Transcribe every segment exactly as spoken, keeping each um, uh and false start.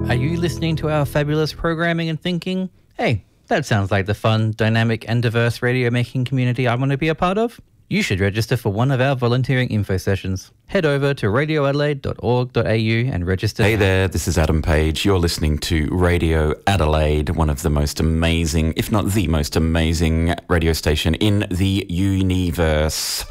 Are you listening to our fabulous programming and thinking, hey, that sounds like the fun, dynamic and diverse radio making community I want to be a part of? You should register for one of our volunteering info sessions. Head over to radio adelaide dot org dot a u and register. Hey there, this is Adam Page. You're listening to Radio Adelaide, one of the most amazing, if not the most amazing radio station in the universe.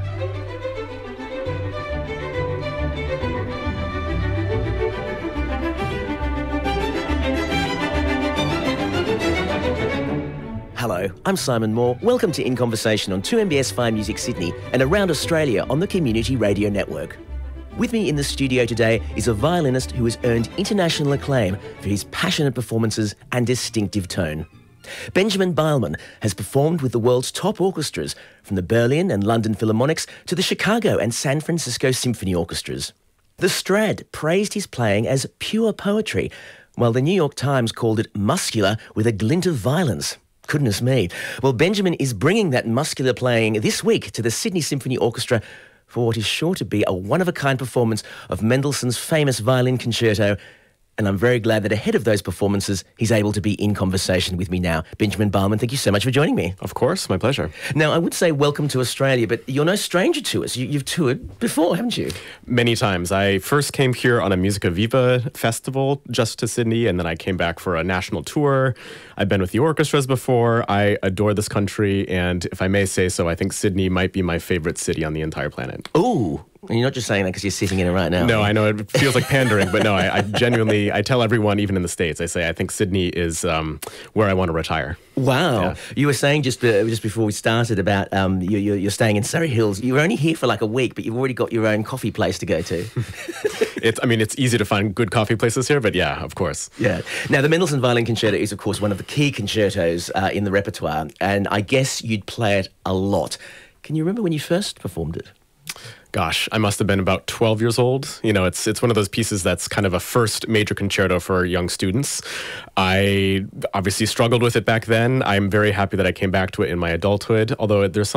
Hello, I'm Simon Moore. Welcome to In Conversation on two M B S Fine Music Sydney and around Australia on the Community Radio Network. With me in the studio today is a violinist who has earned international acclaim for his passionate performances and distinctive tone. Benjamin Beilman has performed with the world's top orchestras, from the Berlin and London Philharmonics to the Chicago and San Francisco Symphony Orchestras. The Strad praised his playing as pure poetry, while the New York Times called it muscular with a glint of violence. Goodness me. Well, Benjamin is bringing that muscular playing this week to the Sydney Symphony Orchestra for what is sure to be a one-of-a-kind performance of Mendelssohn's famous violin concerto. And I'm very glad that ahead of those performances, he's able to be in conversation with me now. Benjamin Beilman, thank you so much for joining me. Of course, my pleasure. Now, I would say welcome to Australia, but you're no stranger to us. You, you've toured before, haven't you? Many times. I first came here on a Musica Viva festival just to Sydney, and then I came back for a national tour. I've been with the orchestras before. I adore this country, and if I may say so, I think Sydney might be my favorite city on the entire planet. Ooh. And you're not just saying that because you're sitting in it right now. No, I know it feels like pandering, but no, I, I genuinely, I tell everyone, even in the States, I say I think Sydney is um, where I want to retire. Wow. Yeah. You were saying just uh, just before we started about um, you, you're, you're staying in Surrey Hills. You were only here for like a week, but you've already got your own coffee place to go to. It's, I mean, it's easy to find good coffee places here, but yeah, of course. Yeah. Now, the Mendelssohn Violin Concerto is, of course, one of the key concertos uh, in the repertoire, and I guess you'd play it a lot. Can you remember when you first performed it? Gosh, I must have been about twelve years old. You know, it's it's one of those pieces that's kind of a first major concerto for young students. I obviously struggled with it back then. I'm very happy that I came back to it in my adulthood, although there's some